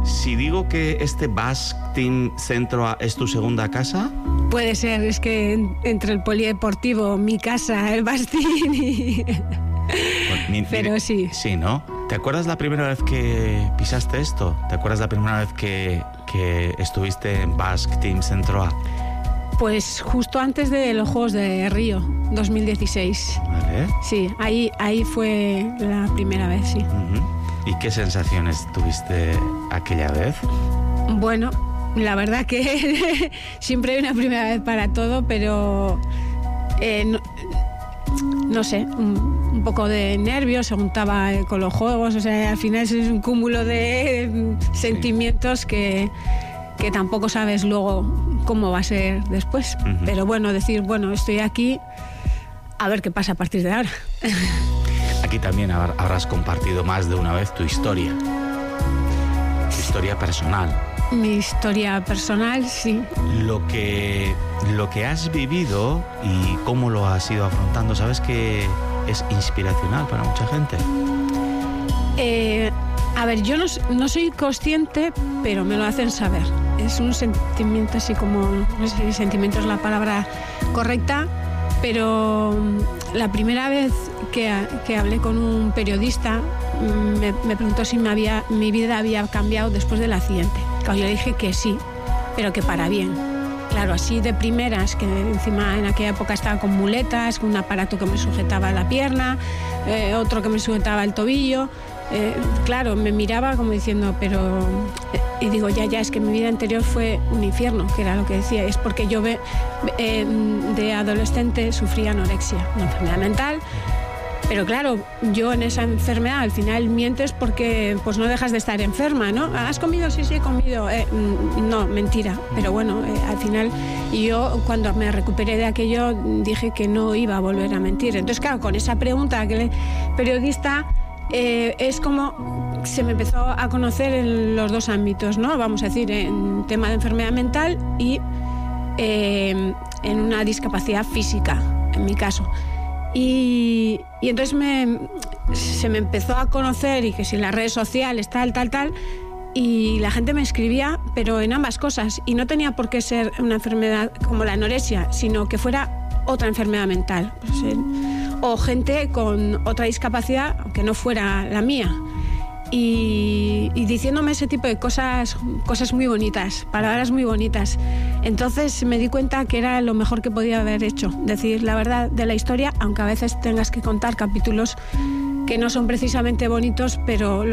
Si digo que este Basque Team Centro es tu segunda casa... Puede ser, es que entre el polideportivo, mi casa, el Bastín y... Pero sí. Sí, ¿no? ¿Te acuerdas la primera vez que pisaste esto? ¿Te acuerdas la primera vez que estuviste en Basque Team Centro A? Pues justo antes de los Juegos de Río, 2016. Vale. Sí, ahí fue la primera vez, sí. Uh-huh. ¿Y qué sensaciones tuviste aquella vez? Bueno, la verdad que siempre hay una primera vez para todo, pero no sé, un poco de nervios, se juntaba con los juegos, o sea, al final es un cúmulo de sentimientos que tampoco sabes luego cómo va a ser después. Uh-huh. Pero bueno, decir, bueno, estoy aquí, a ver qué pasa a partir de ahora. Aquí también habrás compartido más de una vez tu historia personal. Mi historia personal, sí. Lo que has vivido y cómo lo has ido afrontando, ¿sabes que es inspiracional para mucha gente? A ver, yo no soy consciente, pero me lo hacen saber. Es un sentimiento así como, no sé si sentimiento es la palabra correcta, pero la primera vez que hablé con un periodista me preguntó si mi vida había cambiado después del accidente. Claro, yo le dije que sí, pero que para bien. Claro, así de primeras, que encima en aquella época estaba con muletas, con un aparato que me sujetaba la pierna, otro que me sujetaba el tobillo. Claro, me miraba como diciendo, pero... Y digo, ya, es que mi vida anterior fue un infierno, que era lo que decía. Es porque yo de adolescente sufría anorexia, una enfermedad mental. Pero claro, yo en esa enfermedad al final mientes porque pues no dejas de estar enferma, ¿no? ¿Has comido? Sí, he comido. No, mentira. Pero bueno, al final yo cuando me recuperé de aquello dije que no iba a volver a mentir. Entonces claro, con esa pregunta aquel periodista es como se me empezó a conocer en los dos ámbitos, ¿no? Vamos a decir, en tema de enfermedad mental y en una discapacidad física, en mi caso. Y entonces se me empezó a conocer y que si en las redes sociales, tal, y la gente me escribía, pero en ambas cosas. Y no tenía por qué ser una enfermedad como la anorexia, sino que fuera otra enfermedad mental. Pues, o gente con otra discapacidad, aunque no fuera la mía. Y diciéndome ese tipo de cosas muy bonitas, palabras muy bonitas. Entonces me di cuenta que era lo mejor que podía haber hecho, decir la verdad de la historia, aunque a veces tengas que contar capítulos que no son precisamente bonitos, pero